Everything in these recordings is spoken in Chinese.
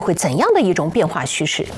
会怎样的一种变化趋势？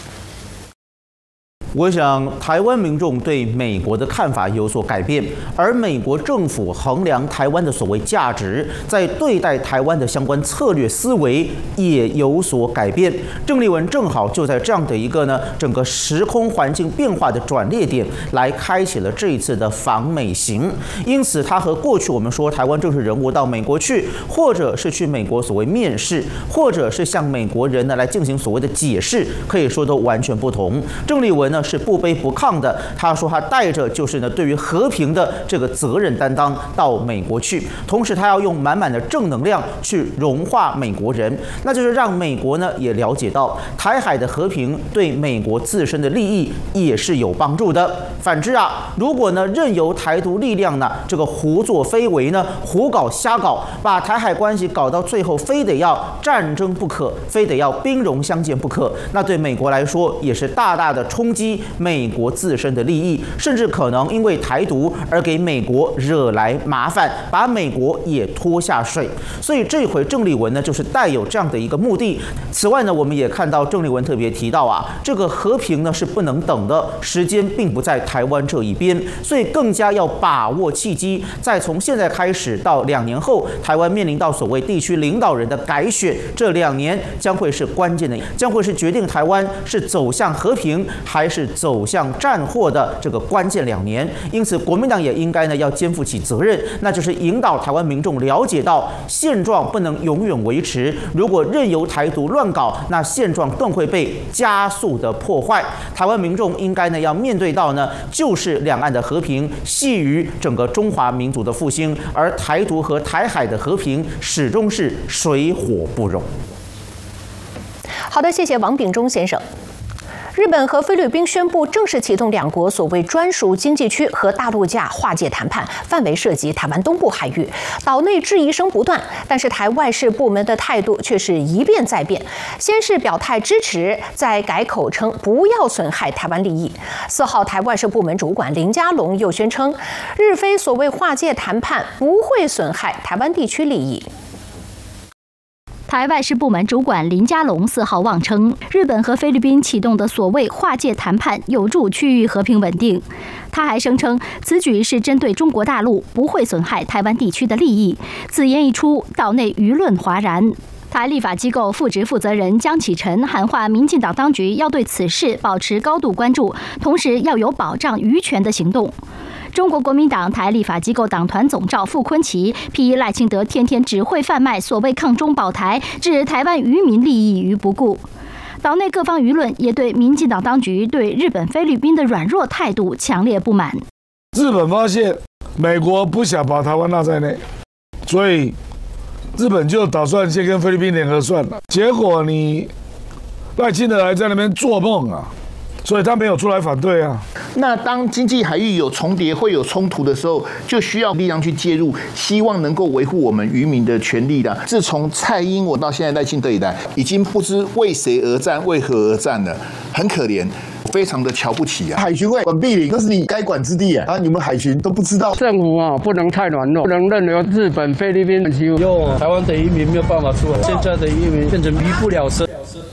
我想，台湾民众对美国的看法有所改变，而美国政府衡量台湾的所谓价值，在对待台湾的相关策略思维也有所改变。郑丽文正好就在这样的一个整个时空环境变化的转捩点，来开启了这一次的访美行。因此，他和过去我们说台湾政治人物到美国去，或者是去美国所谓面试，或者是向美国人来进行所谓的解释，可以说都完全不同。郑丽文是不卑不亢的，他说他带着就是对于和平的这个责任担当到美国去，同时他要用满满的正能量去融化美国人，那就是让美国也了解到台海的和平对美国自身的利益也是有帮助的。反之如果任由台独力量这个胡作非为胡搞瞎搞，把台海关系搞到最后非得要战争不可，非得要兵戎相见不可，那对美国来说也是大大的冲击美国自身的利益，甚至可能因为台独而给美国惹来麻烦，把美国也拖下水。所以这回郑丽文就是带有这样的一个目的。此外我们也看到郑丽文特别提到这个和平是不能等的，时间并不在台湾这一边，所以更加要把握契机，再从现在开始到2年后，台湾面临到所谓地区领导人的改选，这2年将会是关键的，将会是决定台湾是走向和平还是走向战祸的这个关键2年。因此国民党也应该要肩负起责任，那就是引导台湾民众了解到现状不能永远维持，如果任由台独乱搞，那现状更会被加速的破坏。台湾民众应该要面对到就是两岸的和平系于整个中华民族的复兴，而台独和台海的和平始终是水火不容。 好的，谢谢王秉忠先生。日本和菲律宾宣布正式启动两国所谓专属经济区和大陆架划界谈判，范围涉及台湾东部海域。岛内质疑声不断，但是台外事部门的态度却是一变再变，先是表态支持，再改口称不要损害台湾利益。4号，台外事部门主管林佳龙又宣称，日菲所谓划界谈判不会损害台湾地区利益。 台外事部门主管林佳龙4号妄称，日本和菲律宾启动的所谓划界谈判有助区域和平稳定。他还声称，此举是针对中国大陆，不会损害台湾地区的利益。此言一出，岛内舆论哗然。台立法机构副职负责人江启臣喊话民进党当局要对此事保持高度关注，同时要有保障渔权的行动。中国国民党台立法机构党团总召傅昆萁批赖清德天天只会贩卖所谓抗中保台，置台湾渔民利益于不顾。岛内各方舆论也对民进党当局对日本、菲律宾的软弱态度强烈不满。 日本发现美国不想把台湾纳在内，所以日本就打算先跟菲律宾联合算了。结果你赖清德还在那边做梦所以他没有出来反对那当经济海域有重叠、会有冲突的时候，就需要力量去介入，希望能够维护我们渔民的权利的。自从蔡英文到现在赖清德以来，已经不知为谁而战、为何而战了，很可怜。非常的瞧不起海巡会管毗邻，那是你该管之地你们海巡都不知道。 政府不能太软弱，不能任由日本、菲律宾欺负台湾的渔民没有办法出来，现在的渔民变成渔不了生。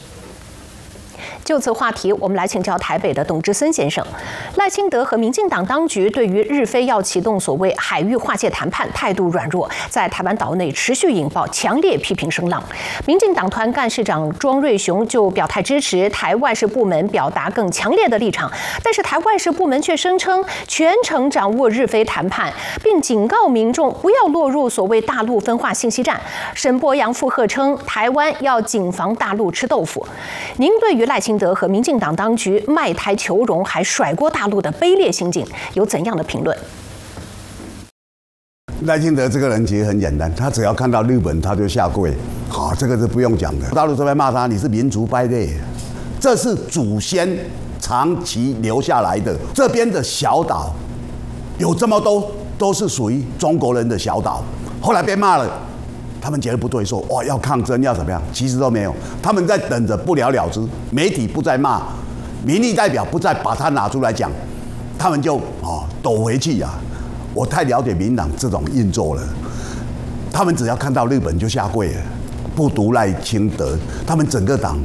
就此话题，我们来请教台北的董志森先生。赖清德和民进党当局对于日菲要启动所谓海域划界谈判态度软弱，在台湾岛内持续引爆强烈批评声浪。民进党团干事长庄瑞雄就表态支持台外事部门表达更强烈的立场，但是台外事部门却声称全程掌握日菲谈判，并警告民众不要落入所谓大陆分化信息战。沈伯洋附和称，台湾要谨防大陆吃豆腐。您对于赖清德和民进党当局卖台求荣还甩锅大陆的卑劣行径有怎样的评论？ 赖清德这个人其实很简单，他只要看到日本他就下跪，这个是不用讲的。大陆这边骂他你是民族败类，这是祖先长期留下来的。这边的小岛有这么多都是属于中国人的小岛，后来被骂了。他们觉得不对，说要抗争要怎么样，其实都没有，他们在等着不了了之。媒体不再骂，民意代表不再把它拿出来讲，他们就躲回去我太了解民党这种运作了，他们只要看到日本就下跪了，不独赖清德，他们整个党